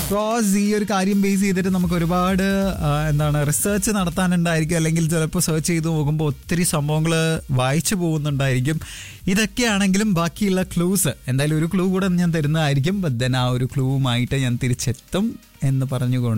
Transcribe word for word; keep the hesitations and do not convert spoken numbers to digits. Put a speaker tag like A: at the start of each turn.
A: Because ഈ ഒരു കാര്യം ബേസ് ചെയ്തിട്ട് നമുക്ക് ഒരുപാട് ആ, എന്താണ് റിസർച്ച് നടത്താനുണ്ടായിരിക്കും, അല്ലെങ്കിൽ ചിലപ്പോൾ സെർച്ച് ചെയ്ത് നോക്കുമ്പോൾ ഒത്തിരി സംഭവങ്ങൾ വായിച്ചു പോകുന്നുണ്ടായിരിക്കും. ഇതൊക്കെയാണെങ്കിലും ബാക്കിയുള്ള ക്ലൂസ് എന്തായാലും ഒരു ക്ലൂ കൂടെ ഞാൻ തരുന്നതായിരിക്കും. ബട്ട് ദെൻ ആ ഒരു ക്ലൂവുമായിട്ട് ഞാൻ തിരിച്ചെത്തും എന്ന് പറഞ്ഞുകൊണ്ട്